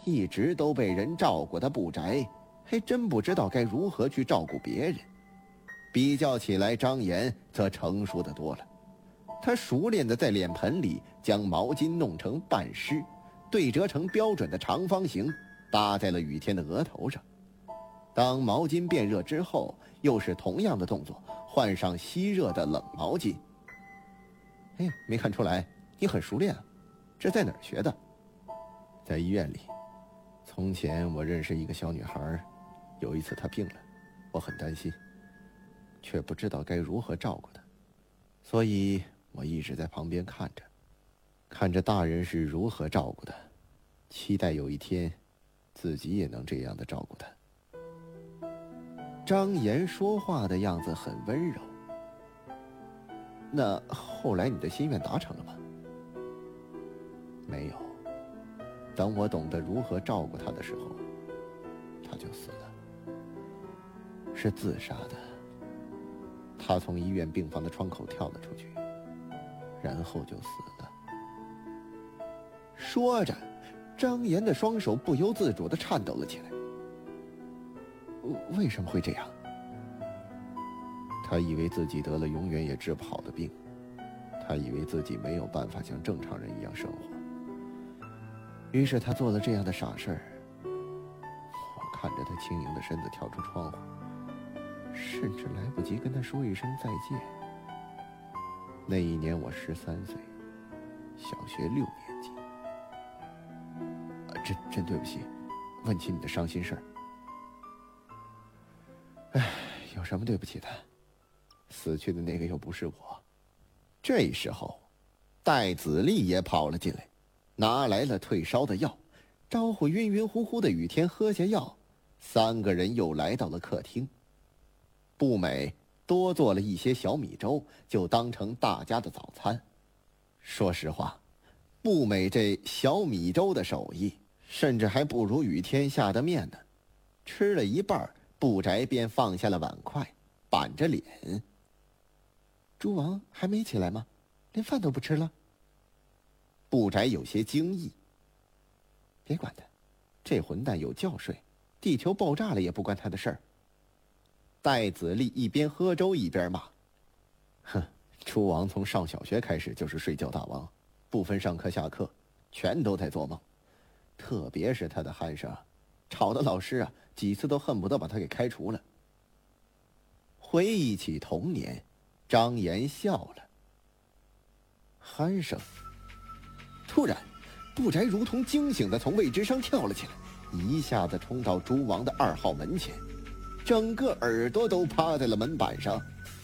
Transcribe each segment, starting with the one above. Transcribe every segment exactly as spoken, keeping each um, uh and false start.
一直都被人照顾的不宅，还真不知道该如何去照顾别人。比较起来，张岩则成熟得多了。他熟练地在脸盆里将毛巾弄成半湿，对折成标准的长方形，搭在了雨天的额头上。当毛巾变热之后，又是同样的动作，换上吸热的冷毛巾。哎，没看出来你很熟练啊，这在哪儿学的？在医院里。从前我认识一个小女孩，有一次她病了，我很担心，却不知道该如何照顾她，所以我一直在旁边看着，看着大人是如何照顾她，期待有一天自己也能这样的照顾她。张岩说话的样子很温柔。那后来你的心愿达成了吗？没有。当我懂得如何照顾他的时候，他就死了，是自杀的。他从医院病房的窗口跳了出去，然后就死了。说着，张岩的双手不由自主地颤抖了起来。为什么会这样？他以为自己得了永远也治不好的病，他以为自己没有办法像正常人一样生活，于是他做了这样的傻事儿。我看着他轻盈的身子跳出窗户，甚至来不及跟他说一声再见。那一年我十三岁，小学六年级。啊，真真对不起，问起你的伤心事儿。唉，有什么对不起的？死去的那个又不是我。这时候，戴子立也跑了进来，拿来了退烧的药，招呼晕晕乎乎的雨天喝下药。三个人又来到了客厅。步美多做了一些小米粥，就当成大家的早餐。说实话，步美这小米粥的手艺，甚至还不如雨天下的面呢。吃了一半，步宅便放下了碗筷，板着脸。猪王还没起来吗？连饭都不吃了？步宅有些惊异。别管他，这混蛋有觉睡，地球爆炸了也不关他的事儿。戴子立一边喝粥一边骂：哼，猪王从上小学开始就是睡觉大王，不分上课下课，全都在做梦。特别是他的鼾声，吵得老师啊几次都恨不得把他给开除了。回忆起童年，张岩笑了。鼾声。突然，步宅如同惊醒的从位置上跳了起来，一下子冲到猪王的二号门前，整个耳朵都趴在了门板上。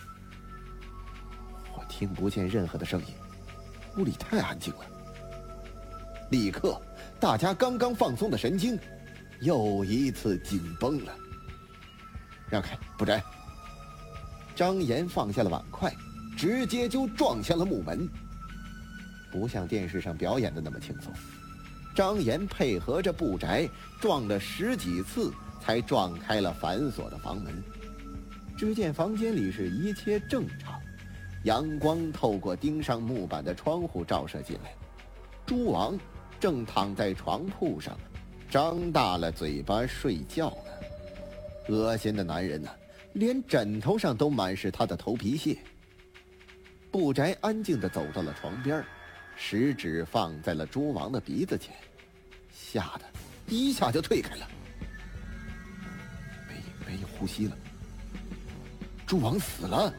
我听不见任何的声音，屋里太安静了。立刻，大家刚刚放松的神经又一次紧绷了。让开，步宅！张岩放下了碗筷，直接就撞向了木门。不像电视上表演的那么轻松，张岩配合着步宅撞了十几次，才撞开了反锁的房门。只见房间里是一切正常，阳光透过钉上木板的窗户照射进来。猪王正躺在床铺上，张大了嘴巴睡觉呢。恶心的男人呢、啊，连枕头上都满是他的头皮屑。步宅安静地走到了床边，食指放在了猪王的鼻子前，吓得一下就退开了，没没有呼吸了。猪王死了。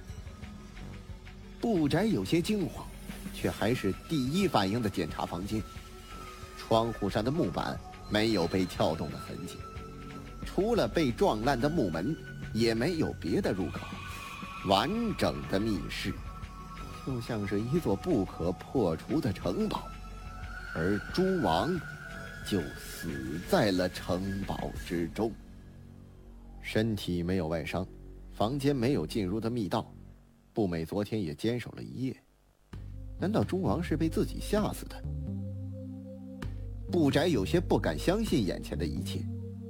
步宅有些惊慌，却还是第一反应的检查房间。窗户上的木板没有被撬动的痕迹，除了被撞烂的木门，也没有别的入口。完整的密室，就像是一座不可破除的城堡，而猪王就死在了城堡之中。身体没有外伤，房间没有进入的密道，步美昨天也坚守了一夜。难道猪王是被自己吓死的？步宅有些不敢相信眼前的一切。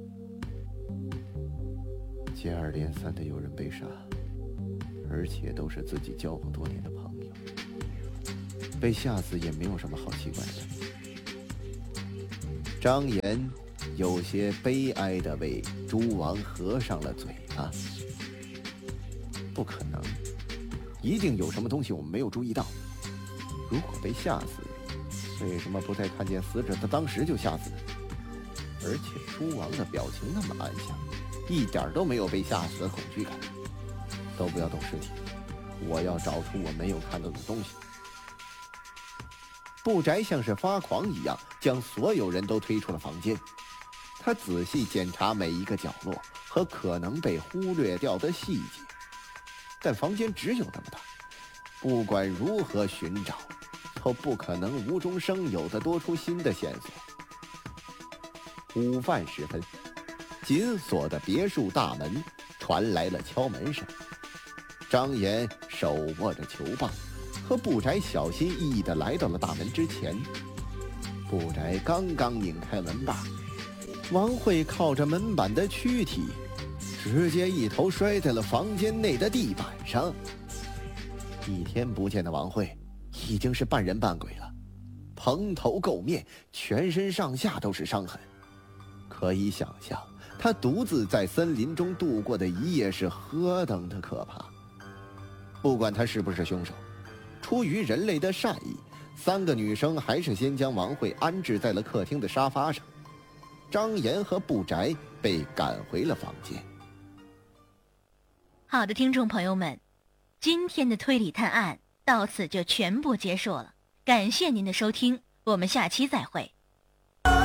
接二连三的有人被杀，而且都是自己交往多年的朋友，被吓死也没有什么好奇怪的。 张岩有些悲哀地为诸王合上了嘴巴。不可能，一定有什么东西我们没有注意到。如果被吓死，为什么不在看见死者的当时就吓死呢？而且诸王的表情那么安详，一点都没有被吓死的恐惧感。都不要动尸体，我要找出我没有看到的东西。布宅像是发狂一样，将所有人都推出了房间。他仔细检查每一个角落和可能被忽略掉的细节，但房间只有那么大，不管如何寻找，都不可能无中生有的多出新的线索。午饭时分，紧锁的别墅大门传来了敲门声。张岩手握着球棒，和布宅小心翼翼地来到了大门之前。布宅刚刚拧开门把，王慧靠着门板的躯体，直接一头摔在了房间内的地板上。一天不见的王慧已经是半人半鬼了，蓬头垢面，全身上下都是伤痕。可以想象，她独自在森林中度过的一夜是何等的可怕。不管他是不是凶手，出于人类的善意，三个女生还是先将王慧安置在了客厅的沙发上。张岩和布宅被赶回了房间。 好的，听众朋友们，今天的推理探案到此就全部结束了，感谢您的收听，我们下期再会。